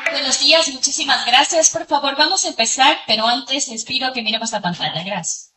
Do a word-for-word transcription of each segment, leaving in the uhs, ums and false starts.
Buenos días, muchísimas gracias. Por favor, vamos a empezar, pero antes les pido que miremos la pantalla. Gracias.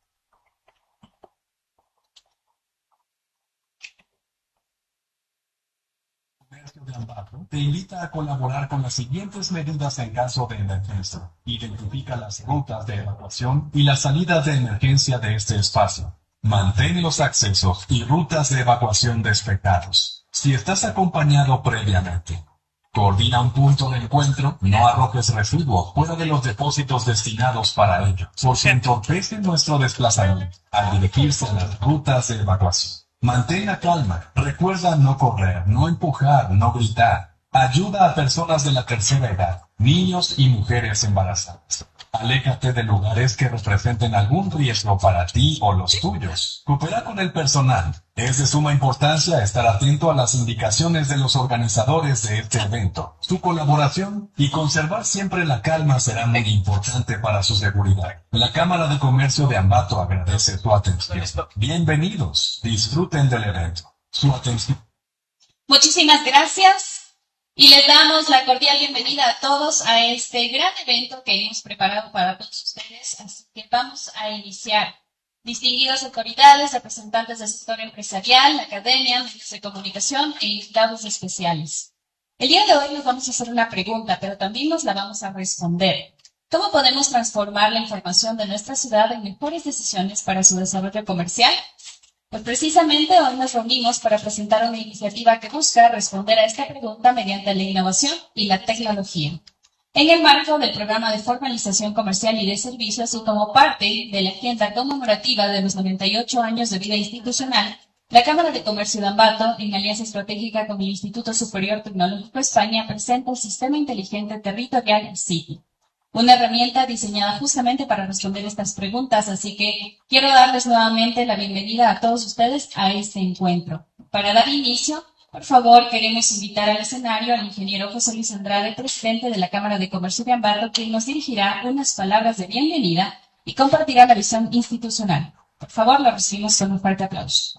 Comercio de Ambato te invita a colaborar con las siguientes medidas en caso de emergencia. Identifica las rutas de evacuación y las salidas de emergencia de este espacio. Mantén los accesos y rutas de evacuación despejados. Si estás acompañado previamente, coordina un punto de encuentro, no arrojes residuos fuera de los depósitos destinados para ello, porque entorpecen nuestro desplazamiento al dirigirse a las rutas de evacuación. Mantén la calma, recuerda no correr, no empujar, no gritar. Ayuda a personas de la tercera edad, niños y mujeres embarazadas. Aléjate de lugares que representen algún riesgo para ti o los tuyos. Coopera con el personal. Es de suma importancia estar atento a las indicaciones de los organizadores de este evento. Su colaboración y conservar siempre la calma será muy importante para su seguridad. La Cámara de Comercio de Ambato agradece su atención. Bienvenidos. Disfruten del evento. Su atención. Muchísimas gracias. Y les damos la cordial bienvenida a todos a este gran evento que hemos preparado para todos ustedes. Así que vamos a iniciar. Distinguidas autoridades, representantes del sector empresarial, la academia, medios de comunicación e invitados especiales. El día de hoy nos vamos a hacer una pregunta, pero también nos la vamos a responder. ¿Cómo podemos transformar la información de nuestra ciudad en mejores decisiones para su desarrollo comercial? Pues precisamente hoy nos reunimos para presentar una iniciativa que busca responder a esta pregunta mediante la innovación y la tecnología. En el marco del programa de formalización comercial y de servicios y como parte de la agenda conmemorativa de los noventa y ocho años de vida institucional, la Cámara de Comercio de Ambato, en alianza estratégica con el Instituto Superior Tecnológico España, presenta el Sistema Inteligente Territorial C I T I. Una herramienta diseñada justamente para responder estas preguntas, así que quiero darles nuevamente la bienvenida a todos ustedes a este encuentro. Para dar inicio, por favor, queremos invitar al escenario al ingeniero José Luis Andrade, presidente de la Cámara de Comercio de Ambato, quien nos dirigirá unas palabras de bienvenida y compartirá la visión institucional. Por favor, lo recibimos con un fuerte aplauso.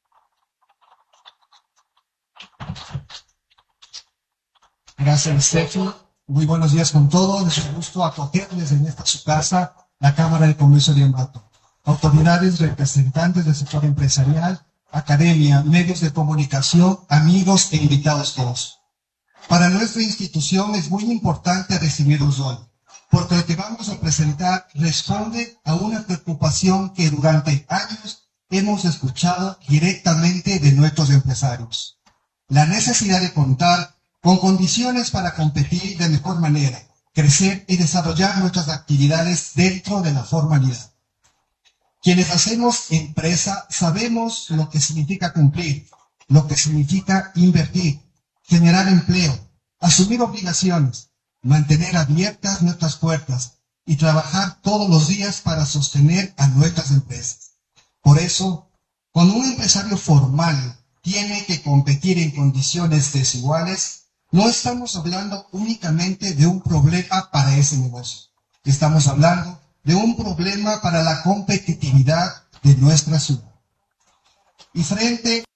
Gracias, Steffi. Muy buenos días con todos. Es un gusto acogerles en esta su casa, la Cámara de Comercio de Ambato. Autoridades, representantes del sector empresarial, academia, medios de comunicación, amigos e invitados todos. Para nuestra institución es muy importante recibirlos hoy, porque lo que vamos a presentar responde a una preocupación que durante años hemos escuchado directamente de nuestros empresarios. La necesidad de contar con condiciones para competir de mejor manera, crecer y desarrollar nuestras actividades dentro de la formalidad. Quienes hacemos empresa sabemos lo que significa cumplir, lo que significa invertir, generar empleo, asumir obligaciones, mantener abiertas nuestras puertas y trabajar todos los días para sostener a nuestras empresas. Por eso, cuando un empresario formal tiene que competir en condiciones desiguales, no estamos hablando únicamente de un problema para ese negocio. Estamos hablando de un problema para la competitividad de nuestra ciudad. Y frente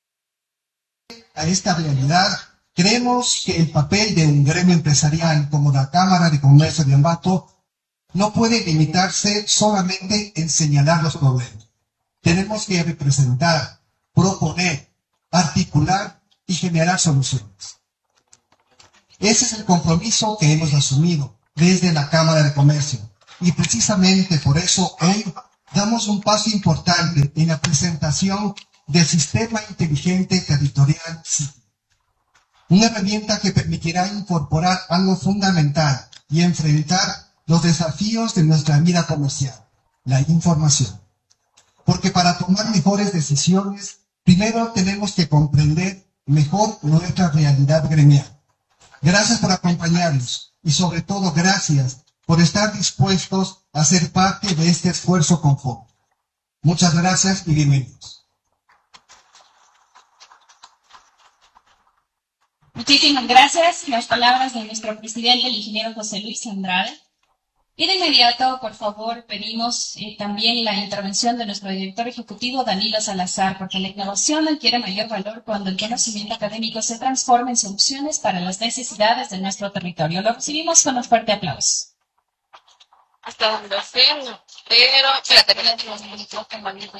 a esta realidad, creemos que el papel de un gremio empresarial como la Cámara de Comercio de Ambato no puede limitarse solamente en señalar los problemas. Tenemos que representar, proponer, articular y generar soluciones. Ese es el compromiso que hemos asumido desde la Cámara de Comercio y precisamente por eso hoy damos un paso importante en la presentación del Sistema Inteligente Territorial C I T I, una herramienta que permitirá incorporar algo fundamental y enfrentar los desafíos de nuestra vida comercial, la información. Porque para tomar mejores decisiones, primero tenemos que comprender mejor nuestra realidad gremial. Gracias por acompañarnos y sobre todo gracias por estar dispuestos a ser parte de este esfuerzo conjunto. Muchas gracias y bienvenidos. Muchísimas gracias. Las palabras de nuestro presidente, el ingeniero José Luis Andrade. Y de inmediato, por favor, pedimos eh, también la intervención de nuestro director ejecutivo, Danilo Salazar, porque la innovación adquiere mayor valor cuando el conocimiento académico se transforma en soluciones para las necesidades de nuestro territorio. Lo recibimos con un fuerte aplauso. Hasta donde lo sé, no. Pero, espérate, espérate, los micrófonos también,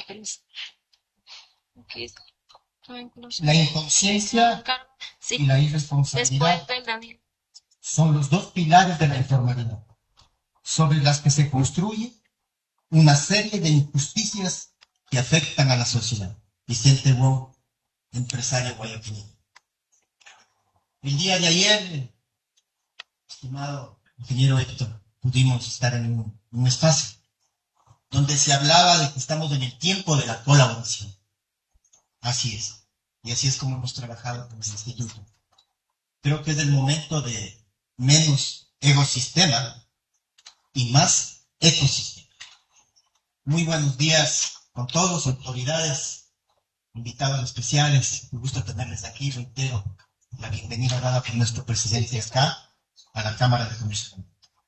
La inconsciencia y la irresponsabilidad son los dos pilares de la informalidad, sobre las que se construye una serie de injusticias que afectan a la sociedad. Vicente Wong, empresario guayaquileño. El día de ayer, estimado ingeniero Héctor, pudimos estar en un, un espacio donde se hablaba de que estamos en el tiempo de la colaboración. Así es. Y así es como hemos trabajado con el instituto. Creo que es el momento de menos ecosistema y más ecosistema. Muy buenos días con todos, autoridades, invitados especiales. Me gusta tenerles aquí. Reitero la bienvenida dada por nuestro presidente acá a la Cámara de Comercio.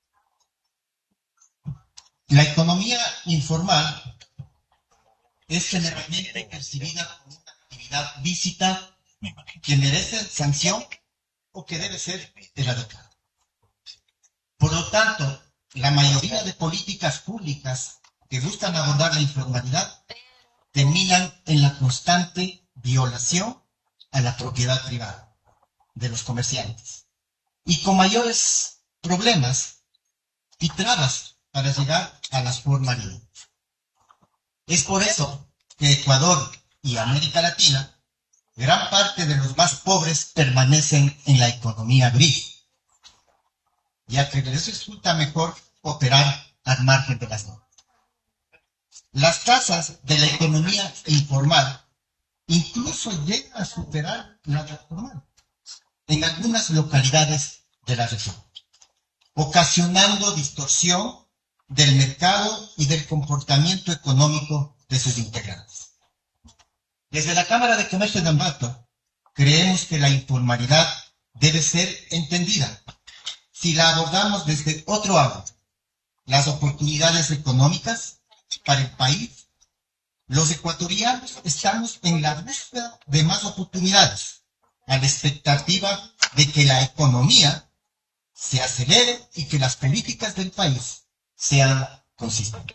La economía informal es generalmente percibida como una actividad lícita que merece sanción o que debe ser erradicada. Por lo tanto, la mayoría de políticas públicas que buscan abordar la informalidad terminan en la constante violación a la propiedad privada de los comerciantes y con mayores problemas y trabas para llegar a la formalidad. Es por eso que Ecuador y América Latina, gran parte de los más pobres permanecen en la economía gris, ya que les resulta mejor operar al margen de las normas. Las tasas de la economía informal incluso llegan a superar la formal en algunas localidades de la región, ocasionando distorsión del mercado y del comportamiento económico de sus integrantes. Desde la Cámara de Comercio de Ambato, creemos que la informalidad debe ser entendida si la abordamos desde otro ángulo. Las oportunidades económicas para el país. Los ecuatorianos estamos en la búsqueda de más oportunidades, a la expectativa de que la economía se acelere y que las políticas del país sean consistentes.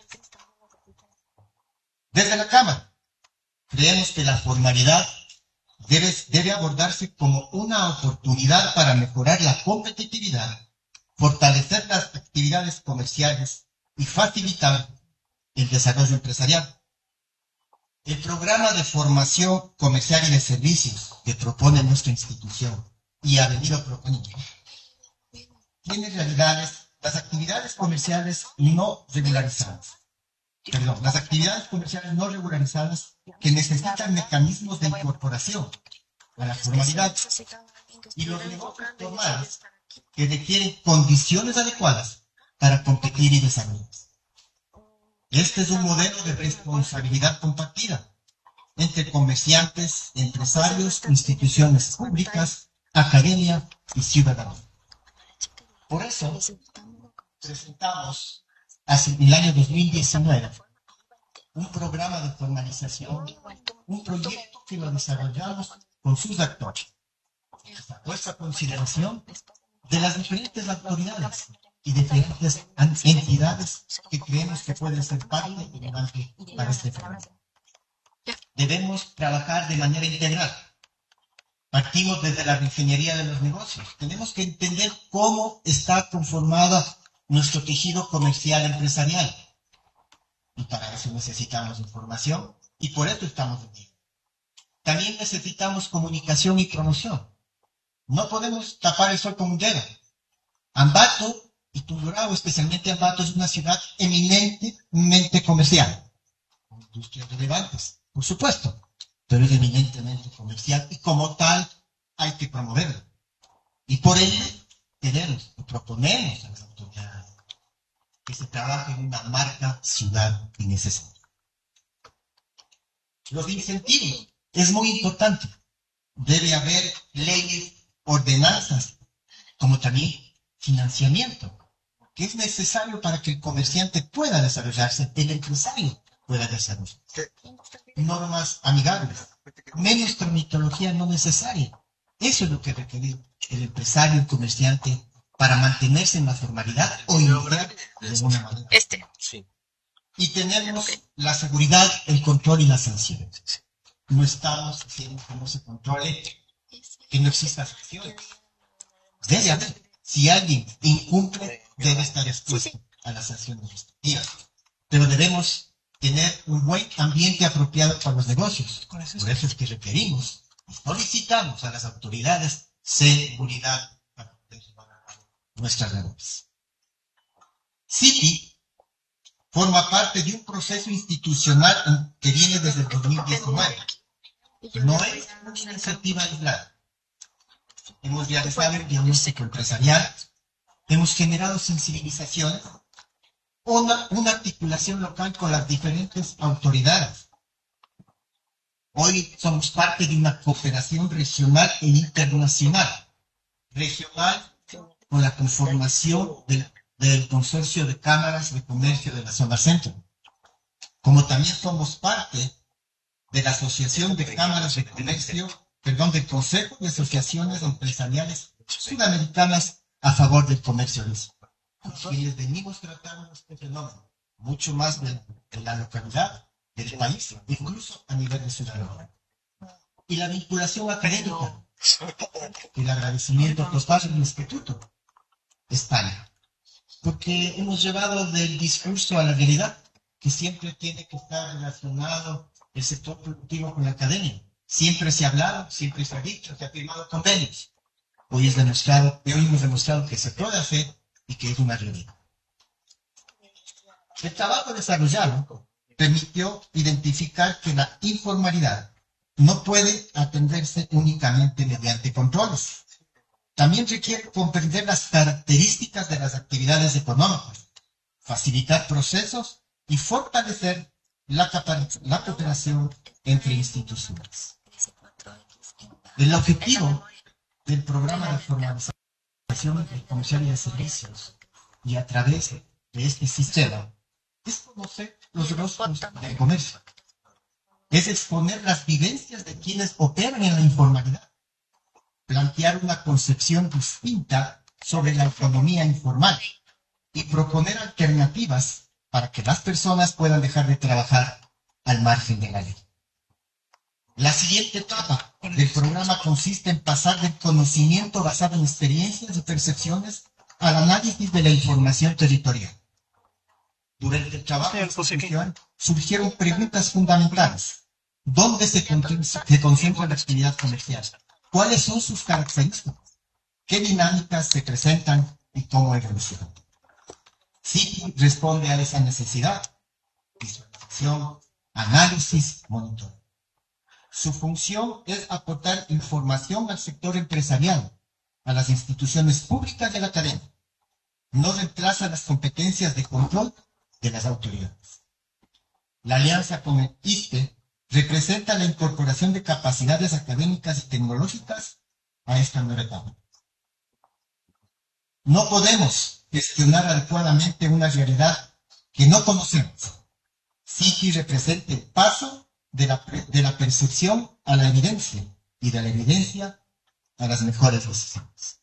Desde la Cámara, creemos que la formalidad debe, debe abordarse como una oportunidad para mejorar la competitividad, fortalecer las actividades comerciales y facilitar el desarrollo empresarial. El programa de formación comercial y de servicios que propone nuestra institución y ha venido proponiendo tiene realidades. Las actividades comerciales no regularizadas, perdón, las actividades comerciales no regularizadas que necesitan mecanismos de incorporación a la formalidad y los negocios formales que requieren condiciones adecuadas para competir y desarrollarse. Este es un modelo de responsabilidad compartida entre comerciantes, empresarios, instituciones públicas, academia y ciudadanía. Por eso, presentamos hace el año dos mil diecinueve un programa de formalización, un proyecto que lo desarrollamos con sus actores, a vuestra consideración de las diferentes autoridades y diferentes entidades que creemos que pueden ser parte relevante para este programa. Debemos trabajar de manera integral. Partimos desde la ingeniería de los negocios. Tenemos que entender cómo está conformada nuestro tejido comercial empresarial. Y para eso necesitamos información y por eso estamos aquí. También necesitamos comunicación y promoción. No podemos tapar el sol con un dedo. Ambato y Tungurahua, especialmente Ambato, es una ciudad eminentemente comercial. Con industrias relevantes, por supuesto, pero es eminentemente comercial y como tal hay que promoverlo. Y por ello queremos y proponemos a las autoridades que se trabaje en una marca ciudad innecesaria. Los incentivos es muy importante. Debe haber leyes, ordenanzas, como también financiamiento que es necesario para que el comerciante pueda desarrollarse, el empresario pueda desarrollarse. Normas amigables, menos tramitología no necesaria. Eso es lo que requiere el empresario, el comerciante, para mantenerse en la formalidad o iniciar de alguna manera. Este. Y tenemos la seguridad, el control y las sanciones. No estamos haciendo que no se controle, que no exista sanciones. Debe haber. Si alguien incumple, debe estar expuesto a las sanciones respectivas. Pero debemos tener un buen ambiente apropiado para los negocios. Por eso es que requerimos y solicitamos a las autoridades seguridad para poder llevar a cabo nuestras labores. Citi forma parte de un proceso institucional que viene desde el dos mil diecinueve. No es una iniciativa aislada. Hemos realizado un diagnóstico empresarial, hemos generado sensibilizaciones, una, una articulación local con las diferentes autoridades. Hoy somos parte de una cooperación regional e internacional. Regional con la conformación del, del Consorcio de Cámaras de Comercio de la Zona Centro. Como también somos parte de la Asociación de Cámaras de Comercio, perdón, del Consejo de Asociaciones Empresariales Sudamericanas a favor del comercio lícito. Quienes venimos tratando este fenómeno, mucho más de, de la localidad, del país, incluso a nivel de ciudadanía. Y la vinculación académica, el agradecimiento total del Instituto España, porque hemos llevado del discurso a la realidad, que siempre tiene que estar relacionado el sector productivo con la academia. Siempre se ha hablado, siempre se ha dicho, se ha firmado convenios. Hoy, es demostrado, hoy hemos demostrado que se puede hacer y que es una realidad. El trabajo desarrollado permitió identificar que la informalidad no puede atenderse únicamente mediante controles. También requiere comprender las características de las actividades económicas, facilitar procesos y fortalecer la, la cooperación entre instituciones. El objetivo del programa de formalización comercial y de servicios y a través de este sistema es conocer los rostros del comercio. Es exponer las vivencias de quienes operan en la informalidad. Plantear una concepción distinta sobre la economía informal y proponer alternativas para que las personas puedan dejar de trabajar al margen de la ley. La siguiente etapa del programa consiste en pasar del conocimiento basado en experiencias y percepciones al análisis de la información territorial. Durante el trabajo de construcción surgieron preguntas fundamentales. ¿Dónde se concentra, se concentra la actividad comercial? ¿Cuáles son sus características? ¿Qué dinámicas se presentan y cómo evolucionan? Citi responde a esa necesidad. Visualización, análisis, monitoreo. Su función es aportar información al sector empresarial, a las instituciones públicas de la academia. No reemplaza las competencias de control de las autoridades. La alianza con el I S P E representa la incorporación de capacidades académicas y tecnológicas a esta nueva etapa. No podemos gestionar adecuadamente una realidad que no conocemos. Citi representa el paso de la, de la percepción a la evidencia y de la evidencia a las mejores decisiones.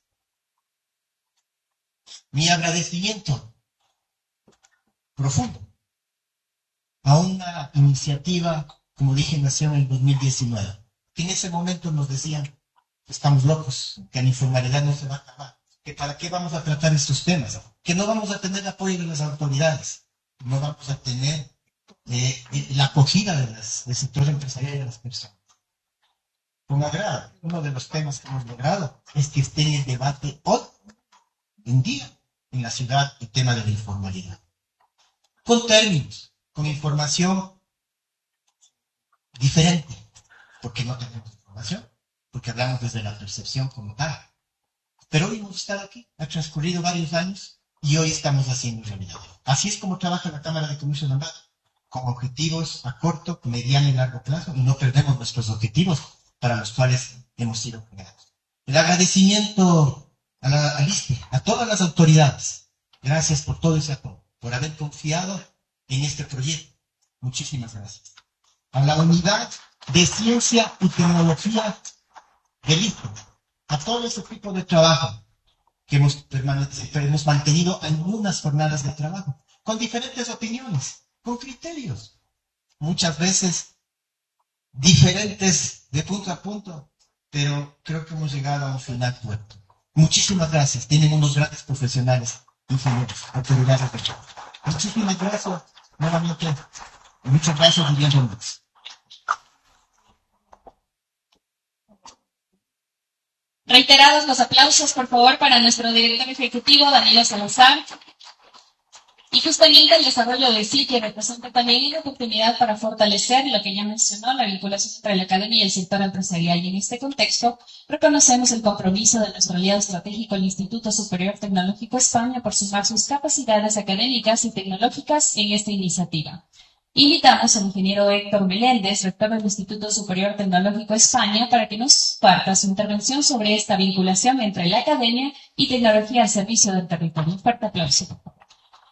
Mi agradecimiento profundo a una iniciativa, como dije, nació en el dos mil diecinueve, que en ese momento nos decían que estamos locos, que la informalidad no se va a acabar, que para qué vamos a tratar estos temas, que no vamos a tener apoyo de las autoridades, no vamos a tener eh, la acogida de las, del sector empresarial y de las personas. Con agrado, uno de los temas que hemos logrado es que esté en el debate hoy en día en la ciudad el tema de la informalidad. Con términos, con información diferente, porque no tenemos información, porque hablamos desde la percepción como tal. Pero hoy hemos estado aquí, ha transcurrido varios años y hoy estamos haciendo realidad. Así es como trabaja la Cámara de Comercio de Ambato, con objetivos a corto, mediano y largo plazo, y no perdemos nuestros objetivos para los cuales hemos sido creados. El agradecimiento a la, al I S P E, a todas las autoridades, Gracias por todo ese apoyo, por haber confiado en este proyecto. Muchísimas gracias. A la unidad de ciencia y tecnología del I F E, a todo ese equipo de trabajo que hemos, permanecido, hemos mantenido en unas jornadas de trabajo, con diferentes opiniones, con criterios, muchas veces diferentes de punto a punto, pero creo que hemos llegado a un final fuerte. Muchísimas gracias, tienen unos grandes profesionales, ingenieros, autoridades de trabajo. Muchísimas gracias, nuevamente, muchas gracias y bienvenidos. Reiterados los aplausos, por favor, para nuestro director ejecutivo, Danilo Salazar. Y justamente el desarrollo de S I C representa también una oportunidad para fortalecer lo que ya mencionó, la vinculación entre la academia y el sector empresarial. Y en este contexto, reconocemos el compromiso de nuestro aliado estratégico, el Instituto Superior Tecnológico España, por sumar sus capacidades académicas y tecnológicas en esta iniciativa. Invitamos al ingeniero Héctor Meléndez, rector del Instituto Superior Tecnológico España, para que nos comparta su intervención sobre esta vinculación entre la academia y tecnología al servicio del territorio. Un fuerte aplauso.